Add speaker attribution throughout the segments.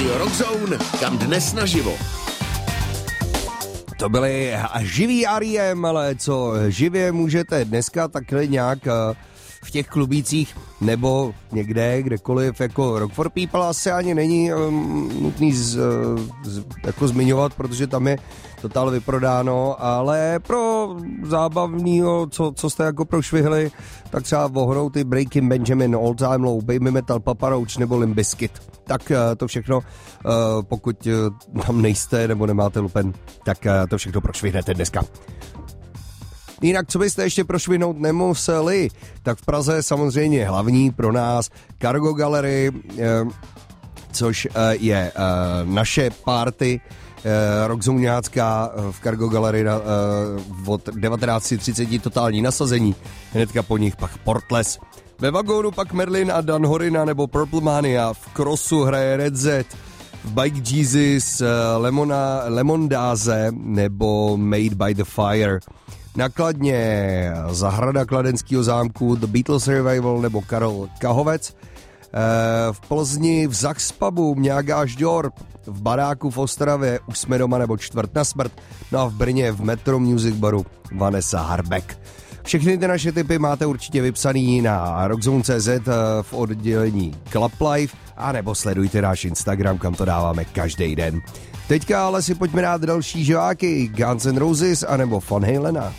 Speaker 1: Radio Rock Zone, kam dnes naživo.
Speaker 2: To byly živý R.E.M., ale co živě můžete dneska takhle nějak v těch klubících nebo někde, kdekoliv, jako Rock for People asi ani není nutný jako zmiňovat, protože tam je totál vyprodáno, ale pro zábavného, co jste jako prošvihli, tak třeba vohnou ty Breaking Benjamin, All Time Low, Baby Metal, Papa Roach nebo Limp Bizkit. Tak to všechno, pokud tam nejste nebo nemáte lupen, tak to všechno prošvihnete dneska. Jinak, co byste ještě prošvihnout nemuseli, tak v Praze samozřejmě hlavní pro nás Cargo Gallery, což je naše party rockzóňácká v Cargo Gallery od 19:30 totální nasazení, hnedka po nich pak Portless. Ve vagónu pak Merlin a Dan Horina nebo Purple Mania, v Crossu hraje Red Z, v Bike Jesus, Lemondáze nebo Made by the Fire. Nakladně zahrada Kladenského zámku, The Beatles Revival nebo Karel Kahovec. V Plzni v Zaxpabu Mňágáš Dior, v baráku v Ostravě Už jsme doma nebo Čtvrt na smrt, no a v Brně v Metro Music Baru Vanessa Harbek. Všechny ty naše tipy máte určitě vypsaný na rockzone.cz v oddělení Club Life, a nebo sledujte náš Instagram, kam to dáváme každý den. Teďka ale si pojďme dát další živáky, Guns N' Roses anebo Van Halena.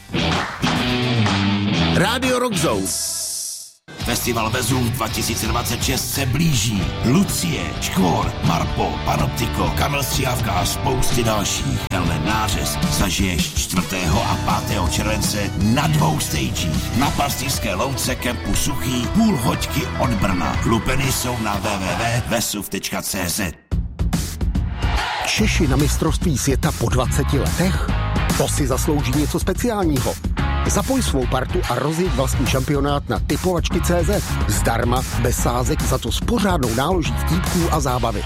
Speaker 1: Radio Rock Zone.
Speaker 3: Festival Vezuv 2026 se blíží. Lucie, Škvor, Marpo, Panoptiko, Kamil Stříhavka a spousty dalších. Tenhle nářez zažiješ 4. a 5. července na 2 stagích. Na Pastýřské louce kempu Suchý, půl hoďky od Brna. Lupeny jsou na www.vesuv.cz.
Speaker 4: Češi na mistrovství světa po 20 letech? To si zaslouží něco speciálního. Zapoj svou partu a rozjeď vlastní šampionát na typovačky.cz. Zdarma, bez sázek, za to s pořádnou náloží vtípků a zábavy.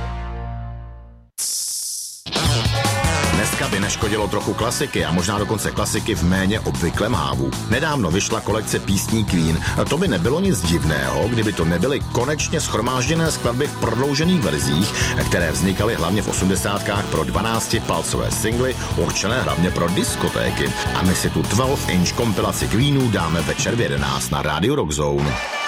Speaker 5: Dneska by neškodilo trochu klasiky a možná dokonce klasiky v méně obvyklém hávu. Nedávno vyšla kolekce písní Queen a to by nebylo nic divného, kdyby to nebyly konečně shromážděné skladby v prodloužených verzích, které vznikaly hlavně v 80kách pro 12-palcové singly, určené hlavně pro diskotéky. A my si tu 12-inch kompilaci Queenů dáme večer v 11 na Radio Rock Zone.